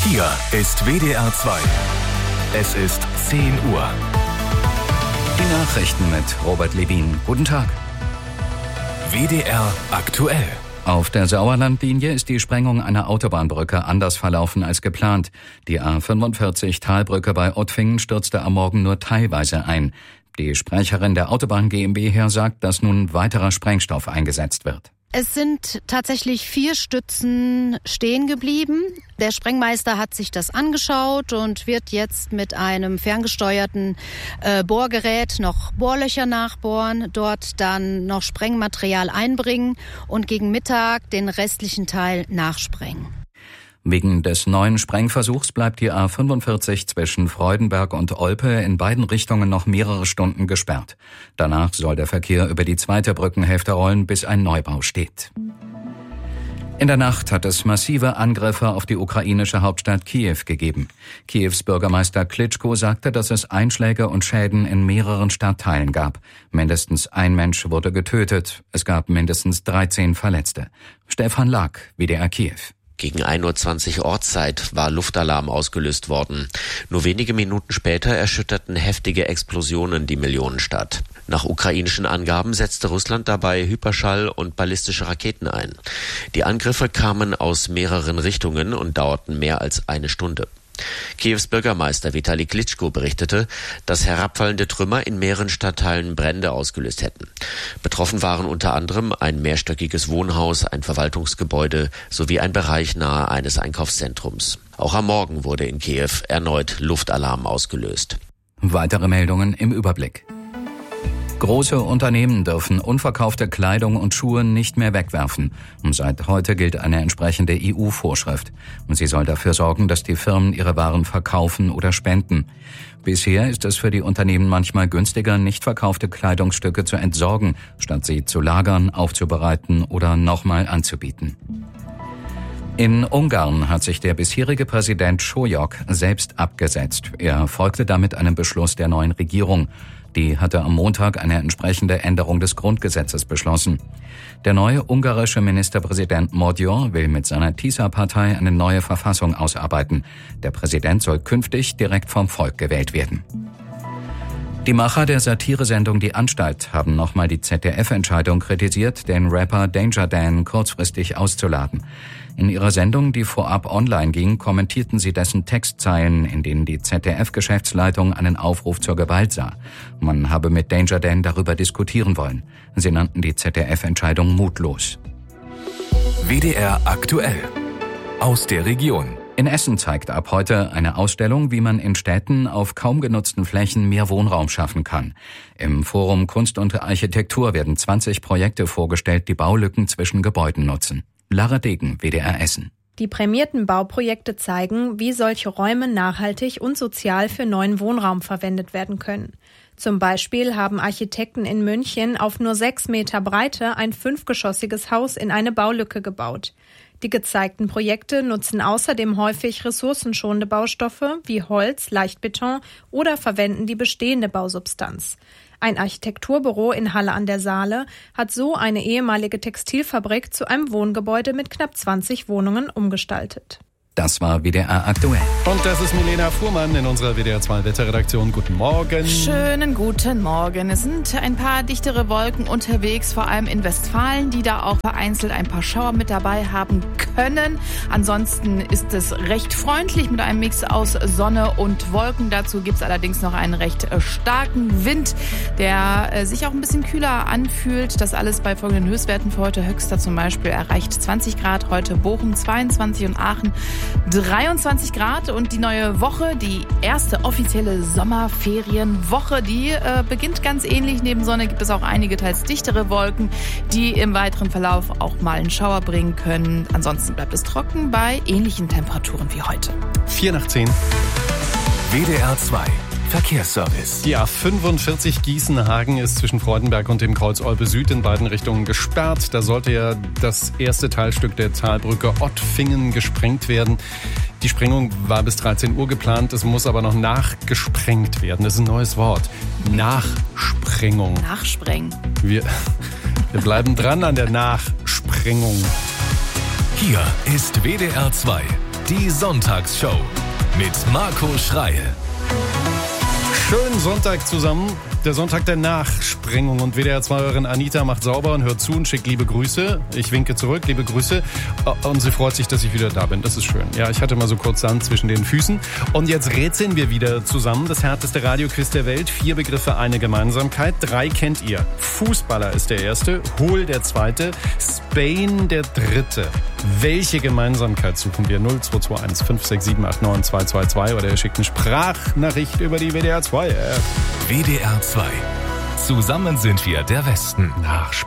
Hier ist WDR 2. Es ist 10 Uhr. Die Nachrichten mit Robert Levin. Guten Tag. WDR aktuell. Auf der Sauerlandlinie ist die Sprengung einer Autobahnbrücke anders verlaufen als geplant. Die A45 Talbrücke bei Ottfingen stürzte am Morgen nur teilweise ein. Die Sprecherin der Autobahn GmbH sagt, dass nun weiterer Sprengstoff eingesetzt wird. Es sind tatsächlich 4 Stützen stehen geblieben. Der Sprengmeister hat sich das angeschaut und wird jetzt mit einem ferngesteuerten Bohrgerät noch Bohrlöcher nachbohren, dort dann noch Sprengmaterial einbringen und gegen Mittag den restlichen Teil nachsprengen. Wegen des neuen Sprengversuchs bleibt die A45 zwischen Freudenberg und Olpe in beiden Richtungen noch mehrere Stunden gesperrt. Danach soll der Verkehr über die zweite Brückenhälfte rollen, bis ein Neubau steht. In der Nacht hat es massive Angriffe auf die ukrainische Hauptstadt Kiew gegeben. Kiews Bürgermeister Klitschko sagte, dass es Einschläge und Schäden in mehreren Stadtteilen gab. Mindestens ein Mensch wurde getötet. Es gab mindestens 13 Verletzte. Stefan Lack, WDR Kiew. Gegen 1:20 Uhr Ortszeit war Luftalarm ausgelöst worden. Nur wenige Minuten später erschütterten heftige Explosionen die Millionenstadt. Nach ukrainischen Angaben setzte Russland dabei Hyperschall- und ballistische Raketen ein. Die Angriffe kamen aus mehreren Richtungen und dauerten mehr als eine Stunde. Kiews Bürgermeister Vitali Klitschko berichtete, dass herabfallende Trümmer in mehreren Stadtteilen Brände ausgelöst hätten. Betroffen waren unter anderem ein mehrstöckiges Wohnhaus, ein Verwaltungsgebäude sowie ein Bereich nahe eines Einkaufszentrums. Auch am Morgen wurde in Kiew erneut Luftalarm ausgelöst. Weitere Meldungen im Überblick. Große Unternehmen dürfen unverkaufte Kleidung und Schuhe nicht mehr wegwerfen. Und seit heute gilt eine entsprechende EU-Vorschrift. Und sie soll dafür sorgen, dass die Firmen ihre Waren verkaufen oder spenden. Bisher ist es für die Unternehmen manchmal günstiger, nicht verkaufte Kleidungsstücke zu entsorgen, statt sie zu lagern, aufzubereiten oder nochmal anzubieten. In Ungarn hat sich der bisherige Präsident Sólyom selbst abgesetzt. Er folgte damit einem Beschluss der neuen Regierung. Die hatte am Montag eine entsprechende Änderung des Grundgesetzes beschlossen. Der neue ungarische Ministerpräsident Magyar will mit seiner TISA-Partei eine neue Verfassung ausarbeiten. Der Präsident soll künftig direkt vom Volk gewählt werden. Die Macher der Satiresendung Die Anstalt haben nochmal die ZDF-Entscheidung kritisiert, den Rapper Danger Dan kurzfristig auszuladen. In ihrer Sendung, die vorab online ging, kommentierten sie dessen Textzeilen, in denen die ZDF-Geschäftsleitung einen Aufruf zur Gewalt sah. Man habe mit Danger Dan darüber diskutieren wollen. Sie nannten die ZDF-Entscheidung mutlos. WDR aktuell. Aus der Region. In Essen zeigt ab heute eine Ausstellung, wie man in Städten auf kaum genutzten Flächen mehr Wohnraum schaffen kann. Im Forum Kunst und Architektur werden 20 Projekte vorgestellt, die Baulücken zwischen Gebäuden nutzen. Lara Degen, WDR Essen. Die prämierten Bauprojekte zeigen, wie solche Räume nachhaltig und sozial für neuen Wohnraum verwendet werden können. Zum Beispiel haben Architekten in München auf nur 6 Meter Breite ein 5-geschossiges Haus in eine Baulücke gebaut. Die gezeigten Projekte nutzen außerdem häufig ressourcenschonende Baustoffe wie Holz, Leichtbeton oder verwenden die bestehende Bausubstanz. Ein Architekturbüro in Halle an der Saale hat so eine ehemalige Textilfabrik zu einem Wohngebäude mit knapp 20 Wohnungen umgestaltet. Das war WDR aktuell. Und das ist Milena Fuhrmann in unserer WDR 2 Wetterredaktion. Guten Morgen. Schönen guten Morgen. Es sind ein paar dichtere Wolken unterwegs, vor allem in Westfalen, die da auch vereinzelt ein paar Schauer mit dabei haben können. Ansonsten ist es recht freundlich mit einem Mix aus Sonne und Wolken. Dazu gibt es allerdings noch einen recht starken Wind, der sich auch ein bisschen kühler anfühlt. Das alles bei folgenden Höchstwerten für heute. Höchster zum Beispiel erreicht 20 Grad, heute Bochum 22 und Aachen 23 Grad und die neue Woche, die erste offizielle Sommerferienwoche, die beginnt ganz ähnlich. Neben Sonne gibt es auch einige teils dichtere Wolken, die im weiteren Verlauf auch mal einen Schauer bringen können. Ansonsten bleibt es trocken bei ähnlichen Temperaturen wie heute. 7:04. WDR 2. Verkehrsservice. Die A45 Gießen-Hagen ist zwischen Freudenberg und dem Kreuz Olpe Süd in beiden Richtungen gesperrt. Da sollte ja das erste Teilstück der Talbrücke Ottfingen gesprengt werden. Die Sprengung war bis 13 Uhr geplant, es muss aber noch nachgesprengt werden. Das ist ein neues Wort. Nachsprengung. Nachsprengen. Wir bleiben dran an der Nachsprengung. Hier ist WDR 2. Die Sonntagsshow mit Marco Schreil. Schönen Sonntag zusammen. Der Sonntag der Nachsprengung und WDR-2-Hörerin Anita macht sauber und hört zu und schickt liebe Grüße. Ich winke zurück, liebe Grüße. Und sie freut sich, dass ich wieder da bin. Das ist schön. Ja, ich hatte mal so kurz Sand zwischen den Füßen. Und jetzt rätseln wir wieder zusammen. Das härteste Radioquiz der Welt. 4 Begriffe, eine Gemeinsamkeit. 3 kennt ihr. Fußballer ist der erste, Hohl der zweite, Spain der dritte. Welche Gemeinsamkeit suchen wir? 0221 56789 222 oder ihr schickt eine Sprachnachricht über die WDR-2-App. WDR 2. Zusammen sind wir der Westen. Nachsprengung.